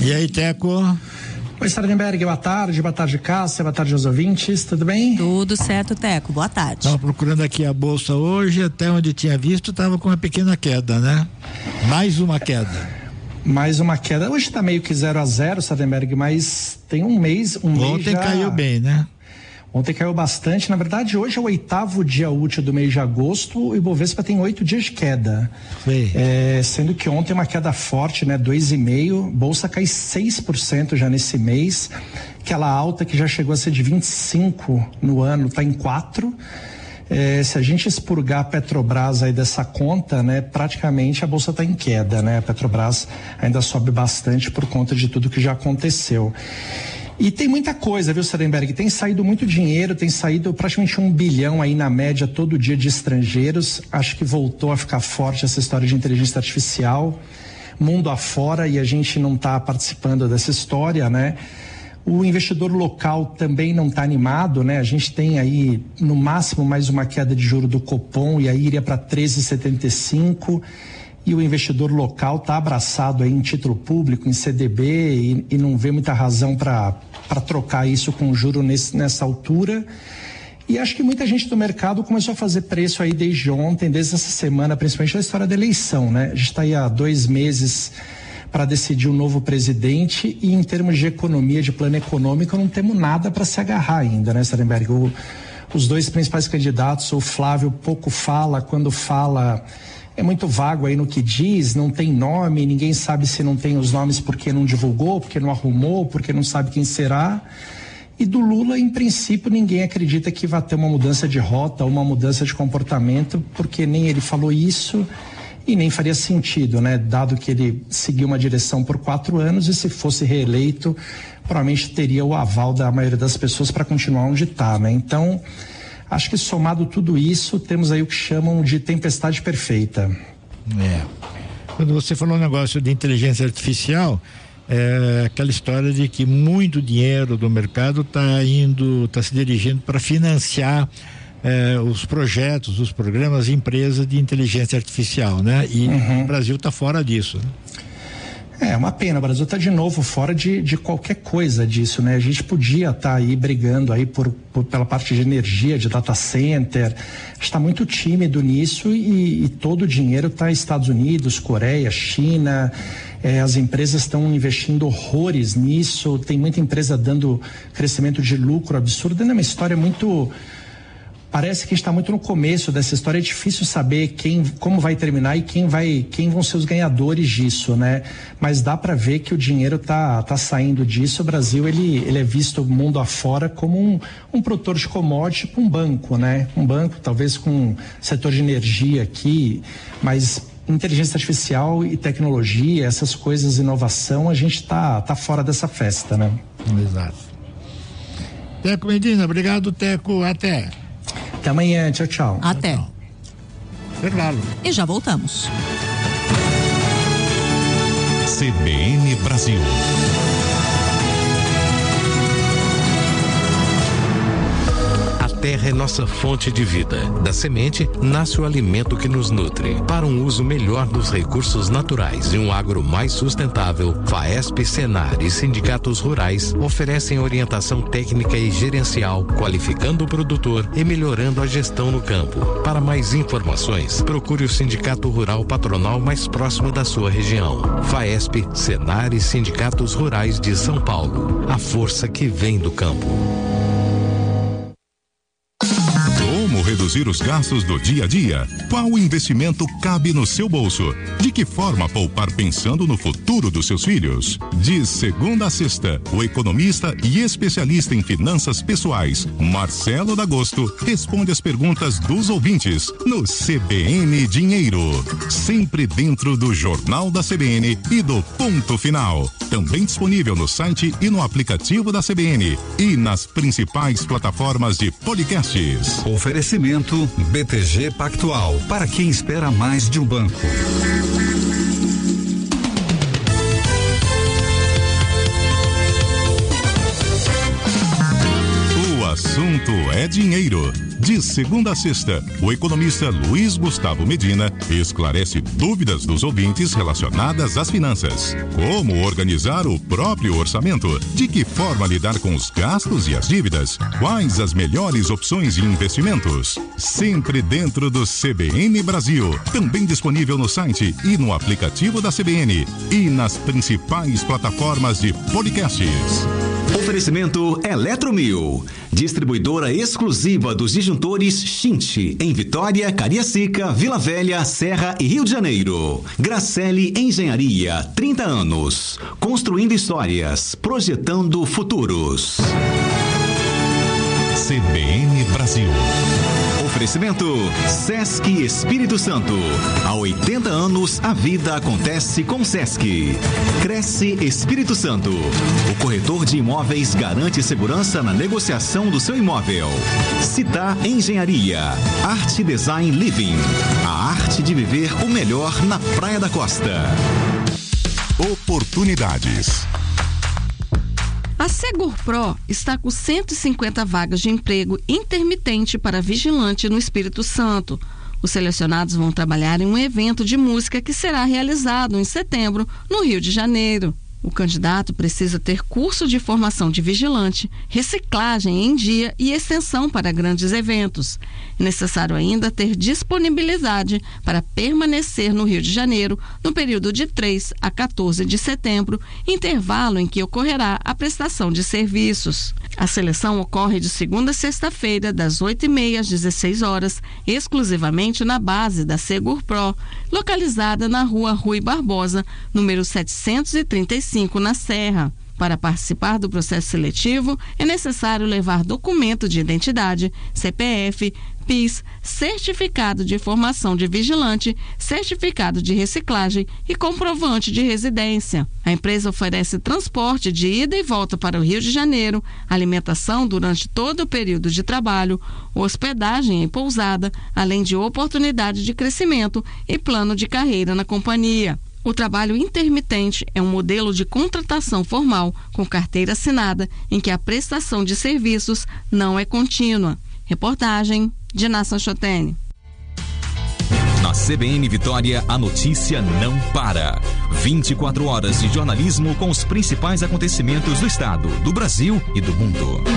E aí, Teco? Oi, Sardenberg, boa tarde, Cássia, boa tarde aos ouvintes, tudo bem? Tudo certo, Teco, boa tarde. Estava procurando aqui a bolsa hoje, até onde tinha visto, estava com uma pequena queda, né? Mais uma queda. Hoje está meio que 0-0, Sardenberg, mas tem um mês Ontem já... caiu bem, né? Ontem caiu bastante. Na verdade, hoje é o 8º dia útil do mês de agosto. O Ibovespa tem 8 dias de queda. Sendo que ontem uma queda forte, né? 2,5%. Bolsa cai 6% já nesse mês. Aquela alta que já chegou a ser de 25% no ano, está em 4%. Se a gente expurgar a Petrobras aí dessa conta, né? Praticamente a bolsa está em queda, né? A Petrobras ainda sobe bastante por conta de tudo que já aconteceu. E tem muita coisa, viu, Sardenberg? Tem saído muito dinheiro, tem saído praticamente 1 bilhão aí na média todo dia de estrangeiros. Acho que voltou a ficar forte essa história de inteligência artificial, mundo afora, e a gente não está participando dessa história, né? O investidor local também não está animado, né? A gente tem aí, no máximo, mais uma queda de juro do Copom, e aí iria para 13,75%. E o investidor local está abraçado aí em título público, em CDB, e não vê muita razão para trocar isso com juro nessa altura. E acho que muita gente do mercado começou a fazer preço aí desde ontem, desde essa semana, principalmente da história da eleição, né? A gente está aí há 2 meses para decidir o novo presidente, e em termos de economia, de plano econômico, não temos nada para se agarrar ainda, né, Sardenberg? Os 2 principais candidatos, o Flávio pouco fala, quando fala é muito vago aí no que diz, não tem nome, ninguém sabe se não tem os nomes porque não divulgou, porque não arrumou, porque não sabe quem será. E do Lula, em princípio, ninguém acredita que vai ter uma mudança de rota, uma mudança de comportamento, porque nem ele falou isso e nem faria sentido, né? Dado que ele seguiu uma direção por 4 anos, e se fosse reeleito, provavelmente teria o aval da maioria das pessoas para continuar onde está, né? Então, acho que somado tudo isso, temos aí o que chamam de tempestade perfeita. Quando você falou um negócio de inteligência artificial, aquela história de que muito dinheiro do mercado está se dirigindo para financiar os projetos, os programas, empresas de inteligência artificial, né? E o Brasil está fora disso, né? É uma pena, o Brasil está de novo fora de qualquer coisa disso, né? A gente podia estar aí brigando aí pela parte de energia, de data center, está muito tímido nisso, e todo o dinheiro está nos Estados Unidos, Coreia, China, as empresas estão investindo horrores nisso, tem muita empresa dando crescimento de lucro absurdo, é uma história muito... Parece que a gente está muito no começo dessa história, é difícil saber como vai terminar e quem vão ser os ganhadores disso, né? Mas dá para ver que o dinheiro tá saindo disso. O Brasil, ele é visto mundo afora como um produtor de commodity, tipo um banco, né? Um banco, talvez com setor de energia aqui, mas inteligência artificial e tecnologia, essas coisas, inovação, a gente tá fora dessa festa, né? Exato. Teco Medina, obrigado, Teco, até amanhã, tchau. Até. Fernando. E já voltamos. CBN Brasil. A terra é nossa fonte de vida. Da semente nasce o alimento que nos nutre. Para um uso melhor dos recursos naturais e um agro mais sustentável, FAESP, Senar e sindicatos rurais oferecem orientação técnica e gerencial, qualificando o produtor e melhorando a gestão no campo. Para mais informações, procure o Sindicato Rural Patronal mais próximo da sua região. FAESP, Senar e sindicatos rurais de São Paulo. A força que vem do campo. Reduzir os gastos do dia a dia? Qual investimento cabe no seu bolso? De que forma poupar pensando no futuro dos seus filhos? De segunda a sexta, o economista e especialista em finanças pessoais, Marcelo D'Agosto, responde as perguntas dos ouvintes no CBN Dinheiro. Sempre dentro do Jornal da CBN e do Ponto Final. Também disponível no site e no aplicativo da CBN e nas principais plataformas de podcasts. Oferecimento BTG Pactual, para quem espera mais de um banco. O assunto Conhecimento é dinheiro. De segunda a sexta, o economista Luiz Gustavo Medina esclarece dúvidas dos ouvintes relacionadas às finanças. Como organizar o próprio orçamento? De que forma lidar com os gastos e as dívidas? Quais as melhores opções de investimentos? Sempre dentro do CBN Brasil. Também disponível no site e no aplicativo da CBN e nas principais plataformas de podcasts. Oferecimento Eletromil, distribuidora exclusiva dos disjuntores Xinte, em Vitória, Cariacica, Vila Velha, Serra e Rio de Janeiro. Gracelli Engenharia, 30 anos. Construindo histórias, projetando futuros. CBN Brasil. Oferecimento Sesc Espírito Santo. Há 80 anos a vida acontece com Sesc. Cresce Espírito Santo. O corretor de imóveis garante segurança na negociação do seu imóvel. Citar Engenharia. Arte Design Living. A arte de viver o melhor na Praia da Costa. Oportunidades. A Segurpro está com 150 vagas de emprego intermitente para vigilante no Espírito Santo. Os selecionados vão trabalhar em um evento de música que será realizado em setembro, no Rio de Janeiro. O candidato precisa ter curso de formação de vigilante, reciclagem em dia e extensão para grandes eventos. É necessário ainda ter disponibilidade para permanecer no Rio de Janeiro no período de 3 a 14 de setembro, intervalo em que ocorrerá a prestação de serviços. A seleção ocorre de segunda a sexta-feira, das 8h30 às 16 horas, exclusivamente na base da Segurpro, localizada na rua Rui Barbosa, número 735, na Serra. Para participar do processo seletivo, é necessário levar documento de identidade, CPF, PIS, certificado de formação de vigilante, certificado de reciclagem e comprovante de residência. A empresa oferece transporte de ida e volta para o Rio de Janeiro, alimentação durante todo o período de trabalho, hospedagem em pousada, além de oportunidade de crescimento e plano de carreira na companhia. O trabalho intermitente é um modelo de contratação formal com carteira assinada em que a prestação de serviços não é contínua. Reportagem de Nassan Chotene. Na CBN Vitória, a notícia não para. 24 horas de jornalismo com os principais acontecimentos do estado, do Brasil e do mundo.